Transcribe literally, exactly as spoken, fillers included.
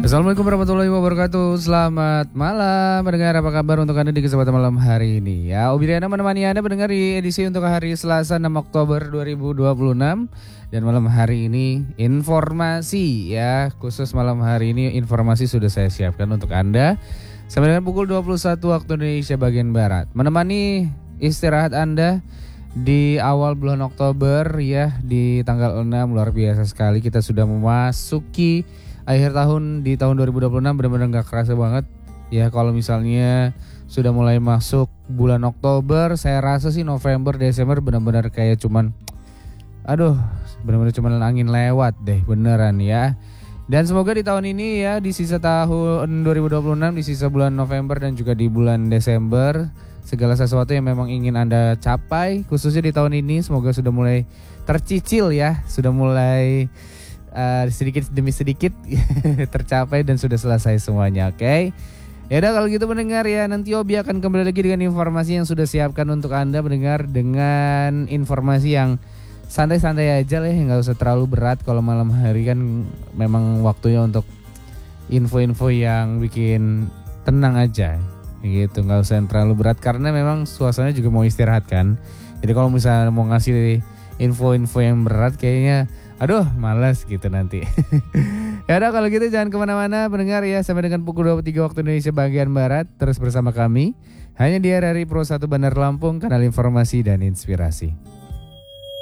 Assalamualaikum warahmatullahi wabarakatuh. Selamat malam pendengar, apa kabar untuk Anda di kesempatan malam hari ini ya. Obiliana menemani Anda mendengar di edisi untuk hari Selasa enam Oktober dua ribu dua puluh enam. Dan malam hari ini informasi ya, khusus malam hari ini informasi sudah saya siapkan untuk Anda sampai dengan pukul dua puluh satu waktu Indonesia bagian Barat. Menemani istirahat Anda di awal bulan Oktober ya, di tanggal enam. Luar biasa sekali, kita sudah memasuki akhir tahun di tahun dua ribu dua puluh enam. Benar-benar gak kerasa banget ya. Kalau misalnya sudah mulai masuk bulan Oktober, saya rasa sih November, Desember benar-benar kayak cuman aduh, benar-benar cuman angin lewat deh, beneran ya. Dan semoga di tahun ini ya, di sisa tahun dua ribu dua puluh enam, di sisa bulan November dan juga di bulan Desember, segala sesuatu yang memang ingin Anda capai khususnya di tahun ini semoga sudah mulai tercicil ya, sudah mulai Uh, sedikit demi sedikit tercapai dan sudah selesai semuanya. Oke, okay? Ya udah kalau gitu mendengar ya, nanti Obi akan kembali lagi dengan informasi yang sudah siapkan untuk Anda mendengar, dengan informasi yang santai-santai aja lah, nggak usah terlalu berat. Kalau malam hari kan memang waktunya untuk info-info yang bikin tenang aja gitu, nggak usah yang terlalu berat karena memang suasananya juga mau istirahat kan. Jadi kalau misalnya mau ngasih info-info yang berat kayaknya aduh malas gitu nanti. Ya udah kalau gitu jangan kemana-mana pendengar ya, sampai dengan pukul dua puluh tiga waktu Indonesia bagian Barat terus bersama kami hanya di R R I Pro satu Bandar Lampung, kanal informasi dan inspirasi.